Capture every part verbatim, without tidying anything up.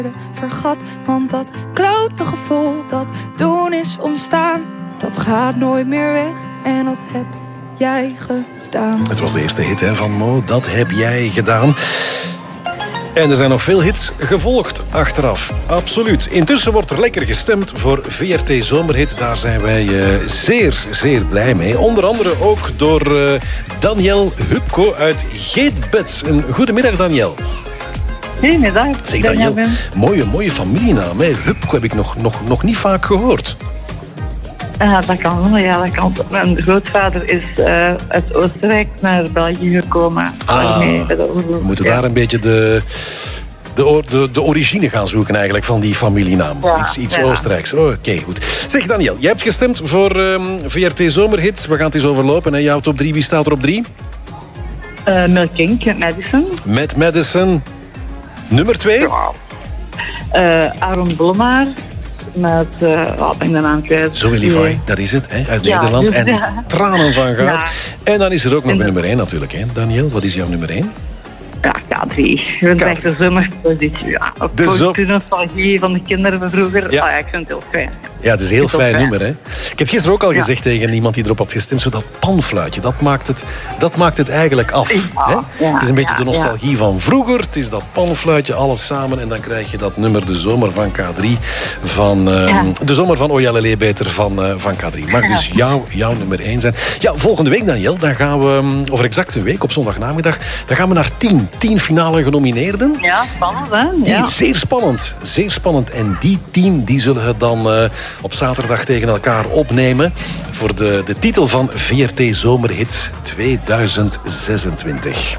vergat, want dat klote gevoel dat toen is ontstaan, dat gaat nooit meer weg en dat heb jij gedaan. Het was de eerste hit hè, van Mo, dat heb jij gedaan. En er zijn nog veel hits gevolgd achteraf. Absoluut. Intussen wordt er lekker gestemd voor V R T Zomerhit. Daar zijn wij uh, zeer, zeer blij mee. Onder andere ook door uh, Daniel Hupko uit Geetbed. Een goedemiddag, Daniel. Goedemiddag. Zeg, Daniel, mooie, mooie familienaam. Hè? Hupko heb ik nog, nog, nog niet vaak gehoord. Uh, dat kan wel, ja, dat kan. Mijn grootvader is uh, uit Oostenrijk naar België gekomen. Ah, nee, we moeten ja. daar een beetje de, de, de, de origine gaan zoeken eigenlijk van die familienaam. Ja, iets iets ja. Oostenrijks. Oh, Oké, okay, goed. Zeg Daniel, jij hebt gestemd voor um, V R T Zomerhit. We gaan het eens overlopen. Hè? Jouw top drie, wie staat er op drie? Uh, Mel King met Madison. Met Madison. Nummer twee? Ja. Uh, Aaron Blommaar. Met, uh, wat ben ik de naam kwijt? Zoe Levi, dat is het, hè, uit ja, Nederland. Dus, en die ja. tranen van gaat. Ja. En dan is er ook nog een nummer één natuurlijk, hè. Daniel, wat is jouw nummer één? Ja, K drie. Je bent echt de zomerpositie. Ja, ook de zo... de nostalgie van de kinderen van vroeger. Ja. Ah, ja, ik vind het heel fijn. Ja, het is een heel fijn nummer, hè. Ik heb gisteren ook al ja. gezegd tegen iemand die erop had gestemd, zo dat panfluitje, dat maakt het, dat maakt het eigenlijk af. Ja. Hè? Ja, het is een beetje ja, de nostalgie ja. van vroeger. Het is dat panfluitje, alles samen. En dan krijg je dat nummer, de zomer van K drie. Van, uh, ja. De zomer van Ojalele beter van, uh, van K drie. Mag dus jou, jouw nummer één zijn. Ja, volgende week, Daniel, dan gaan we, over exact een week, op zondagnamiddag, dan gaan we naar tien. Tien finale genomineerden. Ja, spannend, hè? Ja. Zeer spannend. Zeer spannend. En die tien, die zullen we dan uh, op zaterdag tegen elkaar opnemen voor de, de titel van V R T Zomerhit tweeduizend zesentwintig.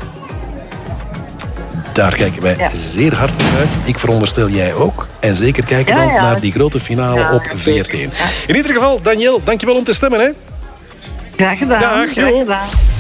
Daar kijken wij ja. zeer hard naar uit. Ik veronderstel jij ook. En zeker kijken ja, dan ja. naar die grote finale ja, op V R T. Ja. In ieder geval, Daniel, dankjewel om te stemmen. Hè? Graag gedaan. Dag, Graag gedaan.